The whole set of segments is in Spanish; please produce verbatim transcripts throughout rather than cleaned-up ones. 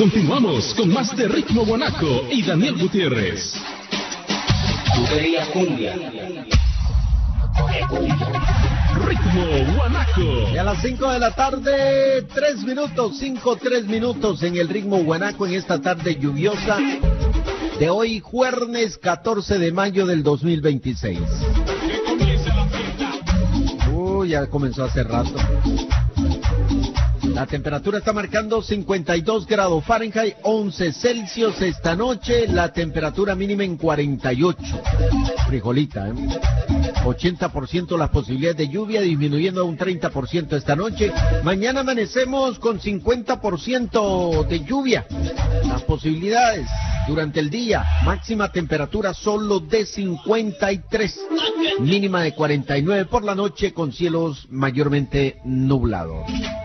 Continuamos con más de Ritmo Guanaco y Daniel Gutiérrez. Ritmo Guanaco. Y a las cinco de la tarde, tres minutos, cinco, tres minutos en el Ritmo Guanaco en esta tarde lluviosa de hoy, jueves catorce de mayo del dos mil veintiséis. Uy, ya comenzó hace rato. La temperatura está marcando cincuenta y dos grados Fahrenheit, once Celsius esta noche, la temperatura mínima en cuarenta y ocho. Frijolita, ¿eh? ochenta por ciento las posibilidades de lluvia, disminuyendo a un treinta por ciento esta noche. Mañana amanecemos con cincuenta por ciento de lluvia. Las posibilidades durante el día, máxima temperatura solo de cincuenta y tres, mínima de cuarenta y nueve por la noche con cielos mayormente nublados.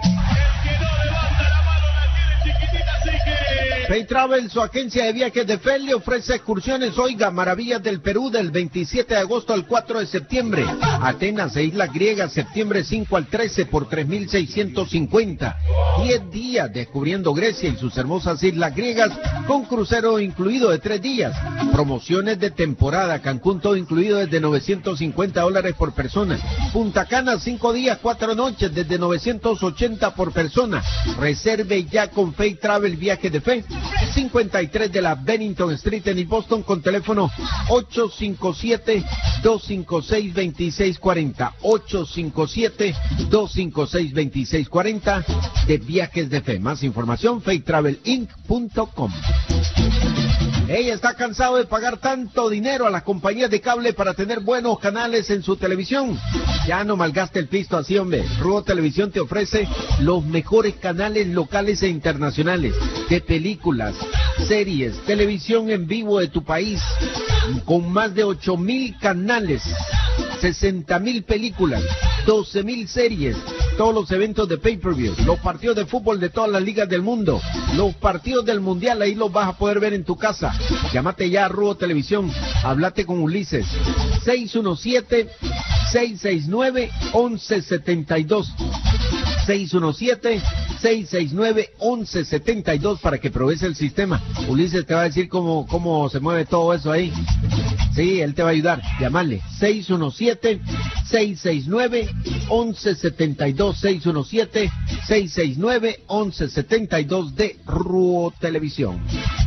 Pay Travel, su agencia de viajes de fe, le ofrece excursiones, oiga, maravillas del Perú del veintisiete de agosto al cuatro de septiembre. Atenas e Islas Griegas, septiembre cinco al trece por tres mil seiscientos cincuenta. diez días descubriendo Grecia y sus hermosas islas griegas con crucero incluido de tres días. Promociones de temporada, Cancún todo incluido desde novecientos cincuenta dólares por persona. Punta Cana, cinco días, cuatro noches desde novecientos ochenta por persona. Reserve ya con Pay Travel Viajes de Fe. cincuenta y tres de la Bennington Street en Boston con teléfono ocho cinco siete, dos cinco seis, dos seis cuatro cero, ocho cinco siete, dos cinco seis, dos seis cuatro cero de Viajes de Fe. Más información, fay travel inc punto com. Ella está cansado de pagar tanto dinero a las compañías de cable para tener buenos canales en su televisión. Ya no malgaste el pisto así, hombre. Ruo Televisión te ofrece los mejores canales locales e internacionales de películas, series, televisión en vivo de tu país, con más de ocho mil canales, sesenta mil películas, doce mil series, todos los eventos de pay-per-view, los partidos de fútbol de todas las ligas del mundo, los partidos del mundial, ahí los vas a poder ver en tu casa. Llámate ya a Ruo Televisión, háblate con Ulises, seis uno siete, seis seis nueve, once setenta y dos. seis uno siete, seis seis nueve, once setenta y dos para que pruebes el sistema. Ulises te va a decir cómo, cómo se mueve todo eso ahí. Sí, él te va a ayudar. Llámale seis uno siete, seis seis nueve, once setenta y dos, seis uno siete, seis seis nueve, once setenta y dos de Ruo Televisión.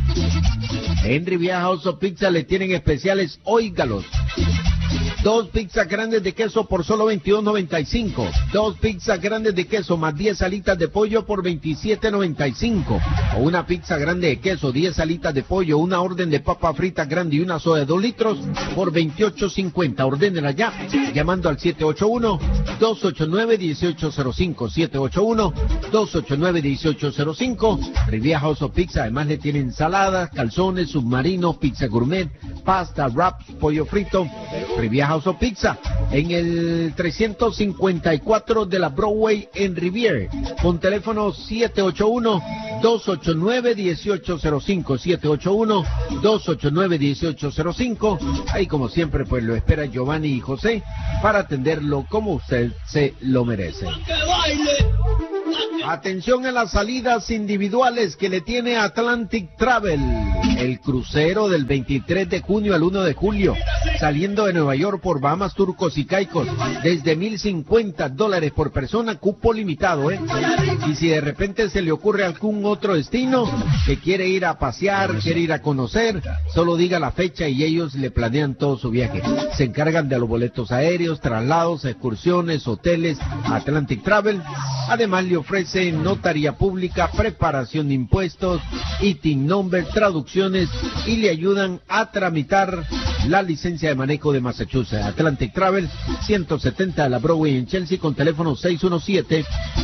En Riviera House of Pizza le tienen especiales, óigalos. Dos pizzas grandes de queso por solo veintidós noventa y cinco. Dos pizzas grandes de queso más diez alitas de pollo por veintisiete noventa y cinco. O una pizza grande de queso, diez alitas de pollo, una orden de papa frita grande y una soda de dos litros por veintiocho cincuenta. Ordénela ya llamando al siete ocho uno, dos ocho nueve, uno ocho cero cinco. siete ocho uno, dos ocho nueve, uno ocho cero cinco. Riviera House of Pizza. Además le tienen ensaladas, calzones, submarinos, pizza gourmet, pasta, wrap, pollo frito. Riviera House of Pizza en el trescientos cincuenta y cuatro de la Broadway en Riviera, con teléfono siete ocho uno, dos ocho nueve, uno ocho cero cinco, siete ocho uno, dos ocho nueve, uno ocho cero cinco. Ahí como siempre pues lo espera Giovanni y José para atenderlo como usted se lo merece. Atención a las salidas individuales que le tiene Atlantic Travel, el crucero del veintitrés de junio al uno de julio, saliendo de Nueva York por Bahamas, Turcos y Caicos, desde mil cincuenta dólares por persona, cupo limitado, ¿eh? Y si de repente se le ocurre algún otro destino que quiere ir a pasear, quiere ir a conocer, solo diga la fecha y ellos le planean todo su viaje. Se encargan de los boletos aéreos, traslados, excursiones, hoteles, Atlantic Travel. Además le ofrecen notaría pública, preparación de impuestos, I T I N number, traducciones y le ayudan a tramitar la licencia de manejo de Massachusetts. Atlantic Travel, ciento setenta de la Broadway en Chelsea, con teléfono seis uno siete,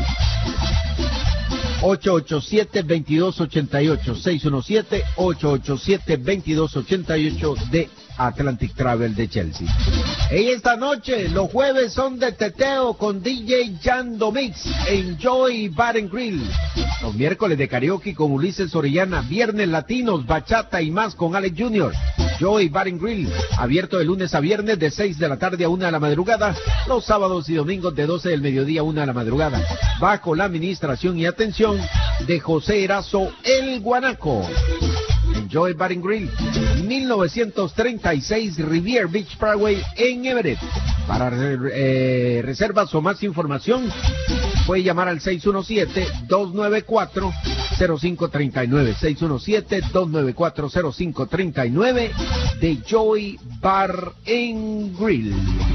ocho ocho siete, dos dos ocho ocho, seis uno siete, ocho ocho siete, dos dos ocho ocho de Atlantic Travel de Chelsea. Y esta noche, los jueves son de teteo con D J Jando Mix, Enjoy Bar and Grill. Los miércoles de karaoke con Ulises Orellana, viernes latinos, bachata y más con Alex junior Joy Bar and Grill, abierto de lunes a viernes de seis de la tarde a una de la madrugada, los sábados y domingos de doce del mediodía a una de la madrugada, bajo la administración y atención de José Erazo El Guanaco. Enjoy Bar and Grill, mil novecientos treinta y seis Rivier Beach Parkway en Everett. Para eh, reservas o más información, puede llamar al seis uno siete, dos nueve cuatro, cero cinco tres nueve, seis uno siete, dos nueve cuatro, cero cinco tres nueve de Joy Bar and Grill.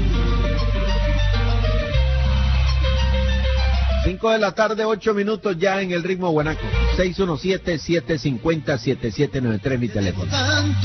cinco de la tarde, ocho minutos ya en el ritmo guanaco. seis uno siete, siete cinco cero, siete siete nueve tres mi teléfono.